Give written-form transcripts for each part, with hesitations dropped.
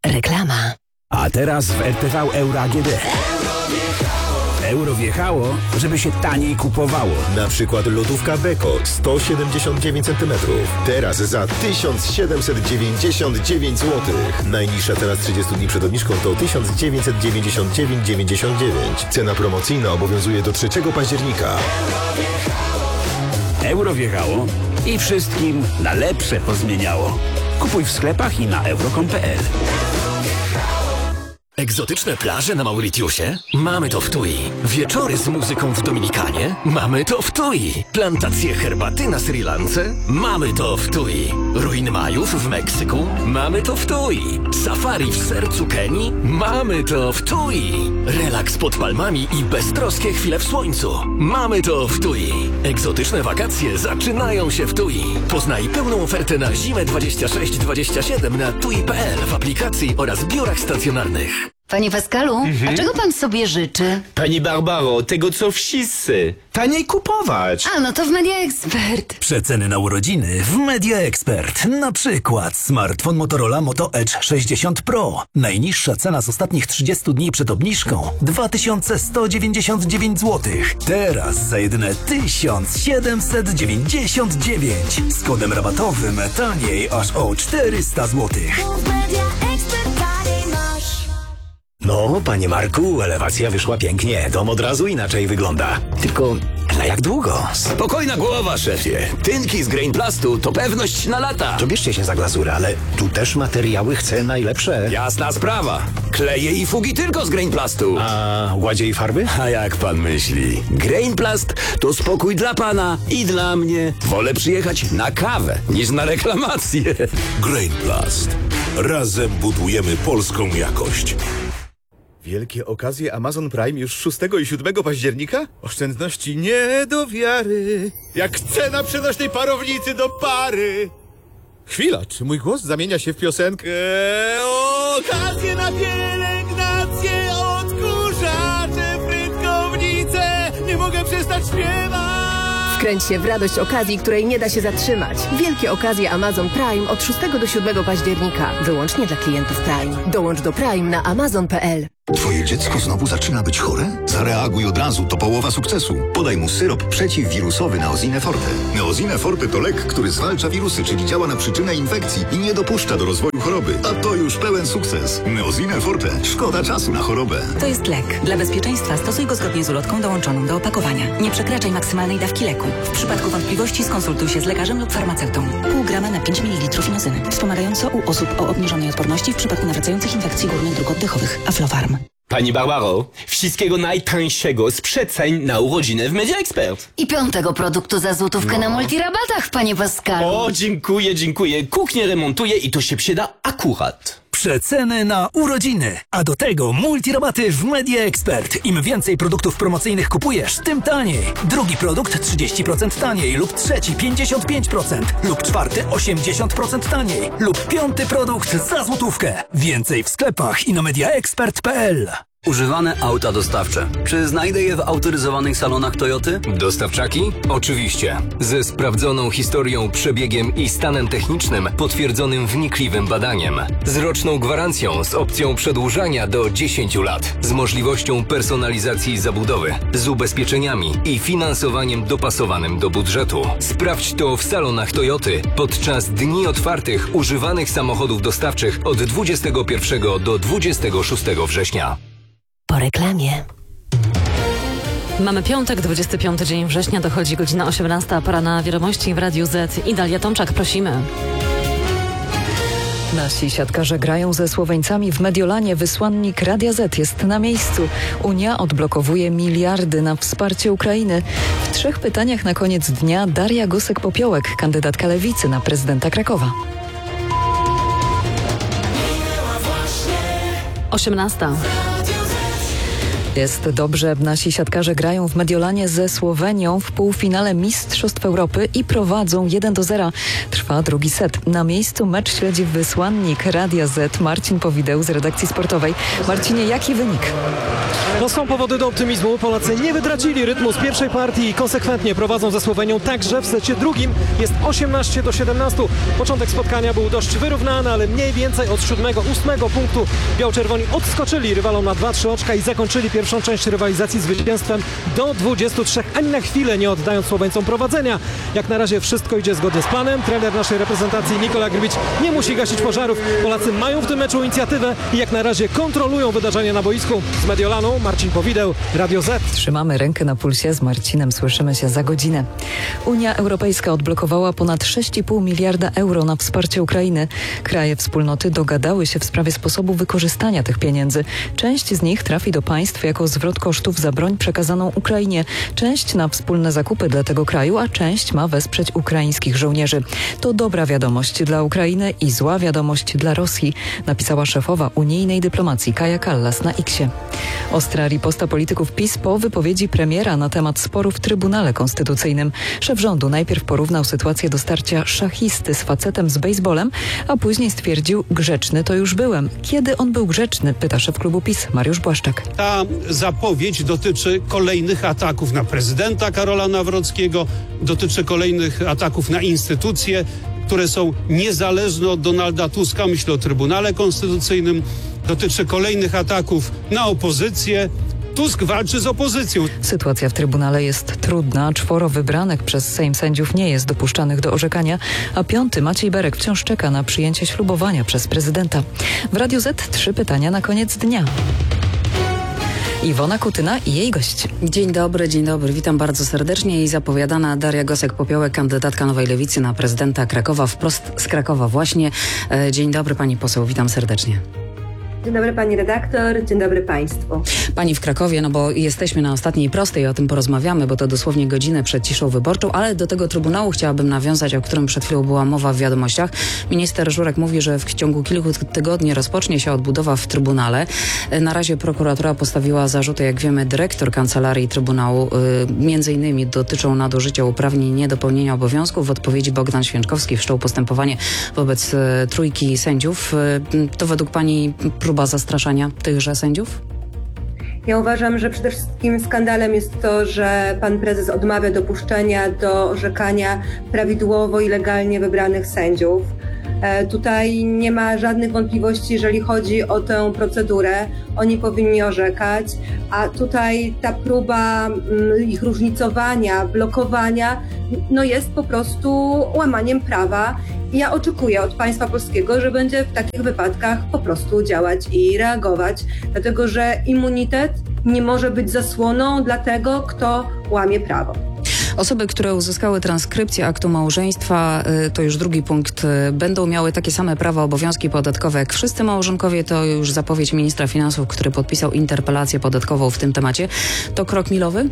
Reklama. A teraz w RTV Euro AGD. Euro wjechało, żeby się taniej kupowało. Na przykład lodówka Beko 179 cm. Teraz za 1799 zł. Najniższa teraz 30 dni przed obniżką to 1999,99. Cena promocyjna obowiązuje do 3 października. Euro wjechało i wszystkim na lepsze pozmieniało. Kupuj w sklepach i na euro.com.pl. Egzotyczne plaże na Mauritiusie? Mamy to w TUI. Wieczory z muzyką w Dominikanie? Mamy to w TUI. Plantacje herbaty na Sri Lance? Mamy to w TUI. Ruiny Majów w Meksyku? Mamy to w TUI. Safari w sercu Kenii? Mamy to w TUI. Relaks pod palmami i beztroskie chwile w słońcu? Mamy to w TUI. Egzotyczne wakacje zaczynają się w TUI. Poznaj pełną ofertę na zimę 26-27 na tui.pl w aplikacji oraz biurach stacjonarnych. Panie Pascalu, a czego pan sobie życzy? Pani Barbaro, tego co wszyscy. Taniej kupować. A, no to w Media Expert. Przeceny na urodziny w Media Expert. Na przykład smartfon Motorola Moto Edge 60 Pro. Najniższa cena z ostatnich 30 dni przed obniżką 2199 zł. Teraz za jedyne 1799. Z kodem rabatowym taniej aż o 400 zł. No, panie Marku, elewacja wyszła pięknie. Dom od razu inaczej wygląda. Tylko na jak długo? Spokojna głowa, szefie. Tynki z Grainplastu to pewność na lata. To bierzcie się za glazurę, ale tu też materiały chcę najlepsze. Jasna sprawa. Kleje i fugi tylko z Grainplastu. A ładzie i farby? A jak pan myśli? Grainplast to spokój dla pana i dla mnie. Wolę przyjechać na kawę niż na reklamację. Grainplast. Razem budujemy polską jakość. Wielkie okazje Amazon Prime już 6 i 7 października? Oszczędności nie do wiary. Jak cena przenośnej parownicy do pary. Chwila, czy mój głos zamienia się w piosenkę? Okazje na pielęgnację, odkurzacze, frytkownice. Nie mogę przestać śpiewać. Wkręć się w radość okazji, której nie da się zatrzymać. Wielkie okazje Amazon Prime od 6 do 7 października. Wyłącznie dla klientów Prime. Dołącz do Prime na amazon.pl. Twoje dziecko znowu zaczyna być chore? Zareaguj od razu, to połowa sukcesu. Podaj mu syrop przeciwwirusowy Neosine Forte. Neosine Forte to lek, który zwalcza wirusy, czyli działa na przyczynę infekcji i nie dopuszcza do rozwoju choroby. A to już pełen sukces. Neosine Forte. Szkoda czasu na chorobę. To jest lek. Dla bezpieczeństwa stosuj go zgodnie z ulotką dołączoną do opakowania. Nie przekraczaj maksymalnej dawki leku. W przypadku wątpliwości skonsultuj się z lekarzem lub farmaceutą. Pół grama na 5 ml inozyny. Wspomagająco u osób o obniżonej odporności w przypadku nawracających infekcji górnych dróg oddechowych. Aflofarm. Pani Barbaro, wszystkiego najtańszego z przeceń na urodziny w Media Expert. I 5. produktu za złotówkę na multirabatach, panie Pascalu. O, dziękuję. Kuchnię remontuję i to się przyda akurat. Przeceny na urodziny. A do tego multirabaty w Media Expert. Im więcej produktów promocyjnych kupujesz, tym taniej. Drugi produkt 30% taniej lub trzeci 55% lub czwarty 80% taniej lub 5. produkt za złotówkę. Więcej w sklepach i na mediaexpert.pl. Używane auta dostawcze. Czy znajdę je w autoryzowanych salonach Toyoty? Dostawczaki? Oczywiście. Ze sprawdzoną historią, przebiegiem i stanem technicznym potwierdzonym wnikliwym badaniem. Z roczną gwarancją z opcją przedłużania do 10 lat. Z możliwością personalizacji zabudowy. Z ubezpieczeniami i finansowaniem dopasowanym do budżetu. Sprawdź to w salonach Toyoty podczas dni otwartych używanych samochodów dostawczych od 21 do 26 września. Po reklamie. Mamy piątek, 25 dzień września, dochodzi godzina 18, pora na wiadomości w Radiu Z. I Dalia Tomczak, prosimy. Nasi siatkarze grają ze Słoweńcami w Mediolanie. Wysłannik Radia Z jest na miejscu. Unia odblokowuje miliardy na wsparcie Ukrainy. W 3 pytaniach na koniec dnia Daria Gosek-Popiołek, kandydatka Lewicy na prezydenta Krakowa. 18. Jest dobrze. Nasi siatkarze grają w Mediolanie ze Słowenią w półfinale Mistrzostw Europy i prowadzą 1-0. Trwa drugi set. Na miejscu mecz śledzi wysłannik Radia Z Marcin Powideł z redakcji sportowej. Marcinie, jaki wynik? No, są powody do optymizmu. Polacy nie wytracili rytmu z pierwszej partii i konsekwentnie prowadzą ze Słowenią także w secie drugim. Jest 18-17. Początek spotkania był dość wyrównany, ale mniej więcej od 7-8 punktu biał-czerwoni odskoczyli rywalom na 2-3 oczka i zakończyli pierwszą część rywalizacji zwycięstwem do 23, ani na chwilę nie oddając Słoweńcom prowadzenia. Jak na razie wszystko idzie zgodnie z planem. Trener naszej reprezentacji Nikola Grbić nie musi gasić pożarów. Polacy mają w tym meczu inicjatywę i jak na razie kontrolują wydarzenia na boisku. Z Mediolanu Marcin Powideł, Radio Z. Trzymamy rękę na pulsie. Z Marcinem słyszymy się za godzinę. Unia Europejska odblokowała ponad 6,5 miliarda euro na wsparcie Ukrainy. Kraje wspólnoty dogadały się w sprawie sposobu wykorzystania tych pieniędzy. Część z nich trafi do państw jako zwrot kosztów za broń przekazaną Ukrainie. Część na wspólne zakupy dla tego kraju, a część ma wesprzeć ukraińskich żołnierzy. To dobra wiadomość dla Ukrainy i zła wiadomość dla Rosji, napisała szefowa unijnej dyplomacji Kaja Kallas na X-ie. Ostra riposta polityków PiS po wypowiedzi premiera na temat sporu w Trybunale Konstytucyjnym. Szef rządu najpierw porównał sytuację do starcia szachisty z facetem z bejsbolem, a później stwierdził: grzeczny to już byłem. Kiedy on był grzeczny? Pyta szef klubu PiS Mariusz Błaszczak. Ta zapowiedź dotyczy kolejnych ataków na prezydenta Karola Nawrockiego, dotyczy kolejnych ataków na instytucje, które są niezależne od Donalda Tuska. Myślę o Trybunale Konstytucyjnym. Dotyczy kolejnych ataków na opozycję. Tusk walczy z opozycją. Sytuacja w Trybunale jest trudna. 4 wybranych przez Sejm sędziów nie jest dopuszczanych do orzekania, a 5. Maciej Berek wciąż czeka na przyjęcie ślubowania przez prezydenta. W Radiu Z 3 pytania na koniec dnia. Iwona Kutyna i jej gość. Dzień dobry. Witam bardzo serdecznie. I zapowiadana Daria Gosek-Popiołek, kandydatka Nowej Lewicy na prezydenta Krakowa, wprost z Krakowa właśnie. Dzień dobry pani poseł, witam serdecznie. Dzień dobry pani redaktor, dzień dobry państwu. Pani w Krakowie, no bo jesteśmy na ostatniej prostej, o tym porozmawiamy, bo to dosłownie godzinę przed ciszą wyborczą, ale do tego Trybunału chciałabym nawiązać, o którym przed chwilą była mowa w wiadomościach. Minister Żurek mówi, że w ciągu kilku tygodni rozpocznie się odbudowa w Trybunale. Na razie prokuratura postawiła zarzuty, jak wiemy, dyrektor Kancelarii Trybunału, między innymi dotyczą nadużycia uprawnień i niedopełnienia obowiązków. W odpowiedzi Bogdan Święczkowski wszczął postępowanie wobec 3 sędziów. To według pani próba zastraszania tychże sędziów? Ja uważam, że przede wszystkim skandalem jest to, że pan prezes odmawia dopuszczenia do orzekania prawidłowo i legalnie wybranych sędziów. Tutaj nie ma żadnych wątpliwości, jeżeli chodzi o tę procedurę. Oni powinni orzekać, a tutaj ta próba ich różnicowania, blokowania, no jest po prostu łamaniem prawa. Ja oczekuję od państwa polskiego, że będzie w takich wypadkach po prostu działać i reagować, dlatego że immunitet nie może być zasłoną dla tego, kto łamie prawo. Osoby, które uzyskały transkrypcję aktu małżeństwa, to już drugi punkt, będą miały takie same prawa, obowiązki podatkowe jak wszyscy małżonkowie. To już zapowiedź ministra finansów, który podpisał interpelację podatkową w tym temacie. To krok milowy?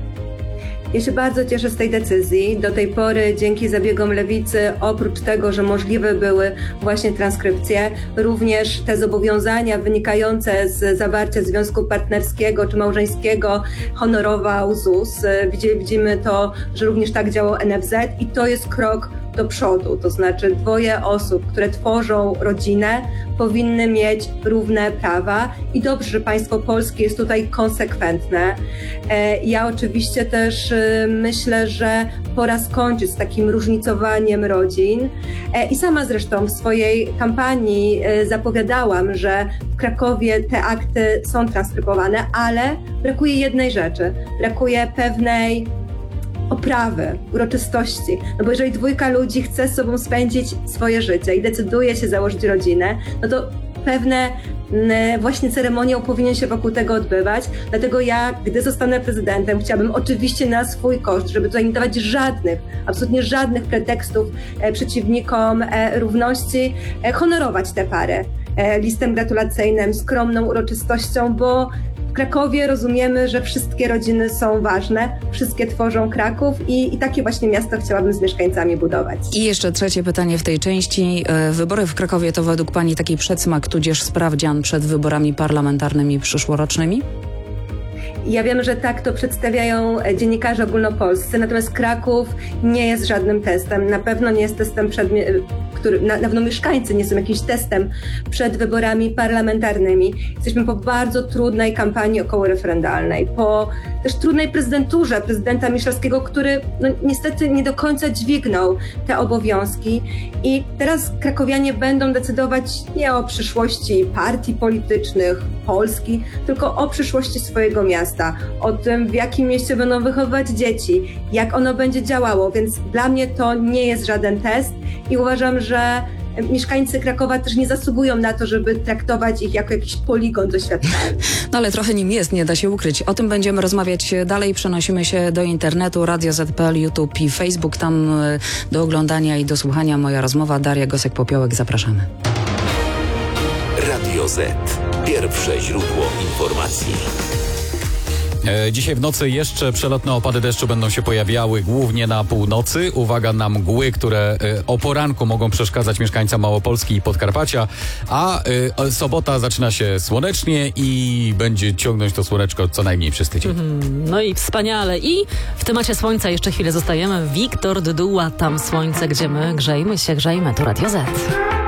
Ja się bardzo cieszę z tej decyzji. Do tej pory dzięki zabiegom Lewicy, oprócz tego, że możliwe były właśnie transkrypcje, również te zobowiązania wynikające z zawarcia związku partnerskiego czy małżeńskiego honorował ZUS. Widzimy to, że również tak działał NFZ i to jest krok do przodu, to znaczy 2 osób, które tworzą rodzinę, powinny mieć równe prawa i dobrze, że państwo polskie jest tutaj konsekwentne. Ja oczywiście też myślę, że pora skończyć z takim różnicowaniem rodzin i sama zresztą w swojej kampanii zapowiadałam, że w Krakowie te akty są transkrybowane, ale brakuje jednej rzeczy, brakuje pewnej oprawy, uroczystości. No bo jeżeli 2 ludzi chce z sobą spędzić swoje życie i decyduje się założyć rodzinę, no to pewne właśnie ceremonią powinien się wokół tego odbywać. Dlatego ja, gdy zostanę prezydentem, chciałabym oczywiście na swój koszt, żeby tutaj nie dawać żadnych, absolutnie żadnych pretekstów przeciwnikom równości, honorować te pary listem gratulacyjnym, skromną uroczystością, bo w Krakowie rozumiemy, że wszystkie rodziny są ważne, wszystkie tworzą Kraków i takie właśnie miasto chciałabym z mieszkańcami budować. I jeszcze trzecie pytanie w tej części. Wybory w Krakowie to według pani taki przedsmak, tudzież sprawdzian przed wyborami parlamentarnymi przyszłorocznymi? Ja wiem, że tak to przedstawiają dziennikarze ogólnopolscy, natomiast Kraków nie jest żadnym testem. Na pewno nie jest testem na pewno mieszkańcy nie są jakimś testem przed wyborami parlamentarnymi. Jesteśmy po bardzo trudnej kampanii okołoreferendalnej, po też trudnej prezydenturze prezydenta Miszalskiego, który niestety nie do końca dźwignął te obowiązki i teraz krakowianie będą decydować nie o przyszłości partii politycznych, Polski, tylko o przyszłości swojego miasta, o tym, w jakim mieście będą wychowywać dzieci, jak ono będzie działało, więc dla mnie to nie jest żaden test i uważam, że mieszkańcy Krakowa też nie zasługują na to, żeby traktować ich jako jakiś poligon doświadczalny. No ale trochę nim jest, nie da się ukryć. O tym będziemy rozmawiać dalej. Przenosimy się do internetu, Radio Z.pl, YouTube i Facebook. Tam do oglądania i do słuchania moja rozmowa. Daria Gosek-Popiołek, zapraszamy. Radio Z. Pierwsze źródło informacji. Dzisiaj w nocy jeszcze przelotne opady deszczu będą się pojawiały głównie na północy. Uwaga na mgły, które o poranku mogą przeszkadzać mieszkańcom Małopolski i Podkarpacia, a sobota zaczyna się słonecznie i będzie ciągnąć to słoneczko co najmniej przez tydzień. No i wspaniale. I w temacie słońca jeszcze chwilę zostajemy. Wiktor Dyduła, tam słońce, gdzie my grzejmy się, to Radio Z.